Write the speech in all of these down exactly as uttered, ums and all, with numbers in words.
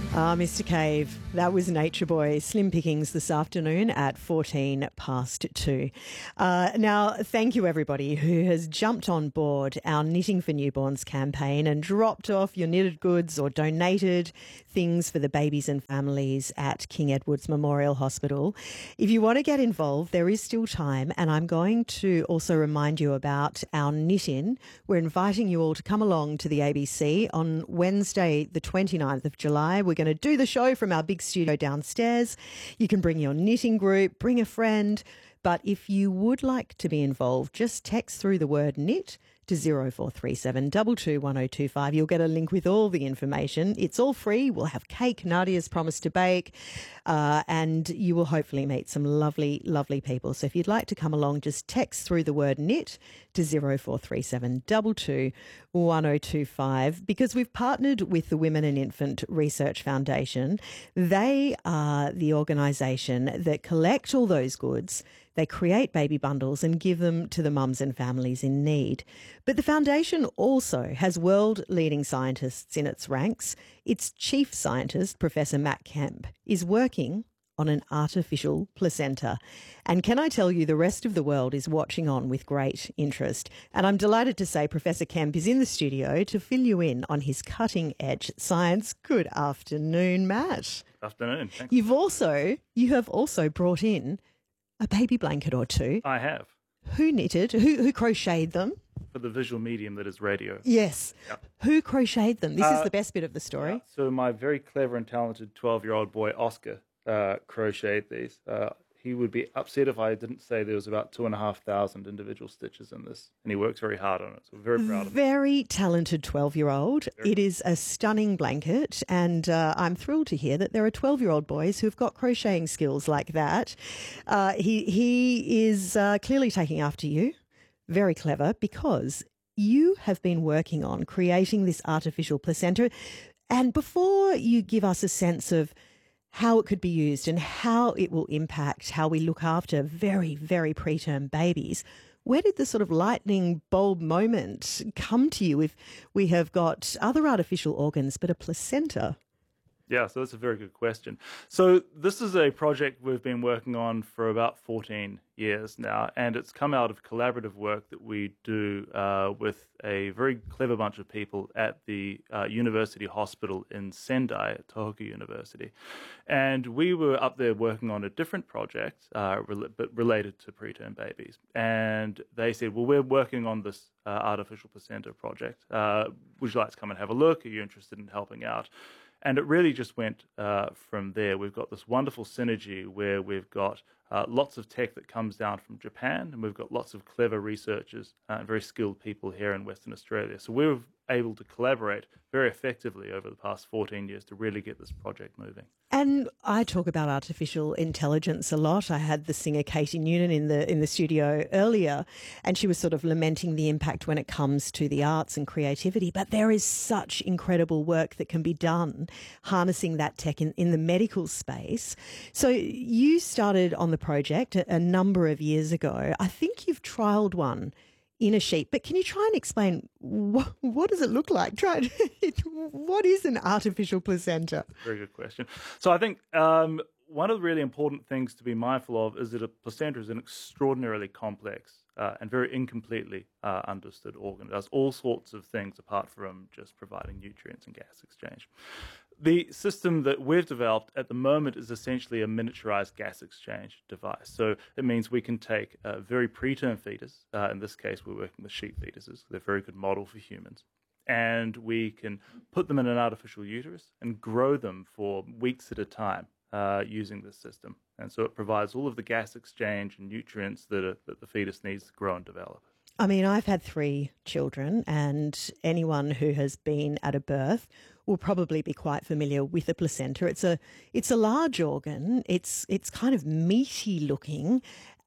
Ah, Mister Cave, that was Nature Boy. Slim pickings this afternoon at fourteen past two. Uh, now, thank you everybody who has jumped on board our Knitting for Newborns campaign and dropped off your knitted goods or donated things for the babies and families at King Edward's Memorial Hospital. If you want to get involved, there is still time, and I'm going to also remind you about our knit-in. We're inviting you all to come along to the A B C on Wednesday, the twenty-ninth of July. We're going to do the show from our big studio downstairs. You can bring your knitting group, bring a friend. But if you would like to be involved, just text through the word knit to zero four three seven two two one zero two five. You'll get a link with all the information. It's all free. We'll have cake. Nadia's promised to bake. Uh, and you will hopefully meet some lovely, lovely people. So if you'd like to come along, just text through the word knit to zero four three seven two two one zero two five, because we've partnered with the Women and Infant Research Foundation. They are the organisation that collect all those goods. They create baby bundles and give them to the mums and families in need. But the foundation also has world-leading scientists in its ranks. Its chief scientist, Professor Matt Kemp, is working on an artificial placenta. And can I tell you, the rest of the world is watching on with great interest. And I'm delighted to say Professor Kemp is in the studio to fill you in on his cutting-edge science. Good afternoon, Matt. Good afternoon. Thanks. You've also, you have also brought in a baby blanket or two. I have. Who knitted? Who, who crocheted them? For the visual medium that is radio. Yes. Yep. Who crocheted them? This Uh, is the best bit of the story. Yeah. So my very clever and talented twelve-year-old boy, Oscar, uh, crocheted these. Uh, he would be upset if I didn't say there was about two and a half thousand individual stitches in this, and he works very hard on it. So we're very proud of him. Very talented twelve-year-old. It is a stunning blanket, and uh, I'm thrilled to hear that there are twelve-year-old boys who've got crocheting skills like that. Uh, he he is uh, clearly taking after you. Very clever, because you have been working on creating this artificial placenta. And before you give us a sense of how it could be used and how it will impact how we look after very, very preterm babies, where did the sort of lightning bulb moment come to you if we have got other artificial organs but a placenta? Yeah, so that's a very good question. So this is a project we've been working on for about fourteen years now, and it's come out of collaborative work that we do uh, with a very clever bunch of people at the uh, University Hospital in Sendai at Tohoku University. And we were up there working on a different project, uh, rel- but related to preterm babies. And they said, well, we're working on this uh, artificial placenta project. Uh, would you like to come and have a look? Are you interested in helping out? And it really just went uh, from there. We've got this wonderful synergy where we've got uh, lots of tech that comes down from Japan, and we've got lots of clever researchers uh, and very skilled people here in Western Australia. So we were able to collaborate very effectively over the past fourteen years to really get this project moving. And I talk about artificial intelligence a lot. I had the singer Katie Noonan in the in the studio earlier, and she was sort of lamenting the impact when it comes to the arts and creativity. But there is such incredible work that can be done harnessing that tech in, in the medical space. So you started on the project a, a number of years ago. I think you've trialled one in a sheep, but can you try and explain what, what does it look like? Try what is an artificial placenta? Very good question. So I think um, one of the really important things to be mindful of is that a placenta is an extraordinarily complex uh, and very incompletely uh, understood organ. It does all sorts of things apart from just providing nutrients and gas exchange. The system that we've developed at the moment is essentially a miniaturized gas exchange device. So it means we can take a very preterm fetus, uh, in this case we're working with sheep fetuses, they're a very good model for humans, and we can put them in an artificial uterus and grow them for weeks at a time uh, using this system. And so it provides all of the gas exchange and nutrients that, are, that the fetus needs to grow and develop. I mean, I've had three children, and anyone who has been at a birth will probably be quite familiar with the placenta. It's a it's a large organ. It's it's kind of meaty looking,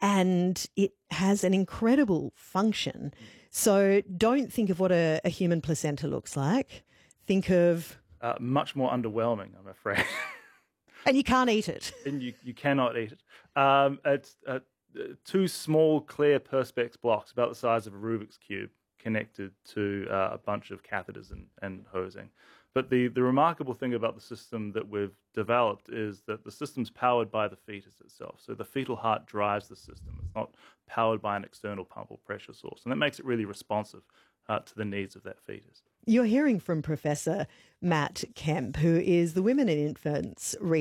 and it has an incredible function. So don't think of what a, a human placenta looks like. Think of uh, much more underwhelming, I'm afraid. And you can't eat it. And you you cannot eat it. Um, it's uh, two small clear perspex blocks about the size of a Rubik's Cube connected to uh, a bunch of catheters and, and hosing. But the, the remarkable thing about the system that we've developed is that the system's powered by the fetus itself. So the fetal heart drives the system. It's not powered by an external pump or pressure source. And that makes it really responsive uh, to the needs of that fetus. You're hearing from Professor Matt Kemp, who is the Women and Infants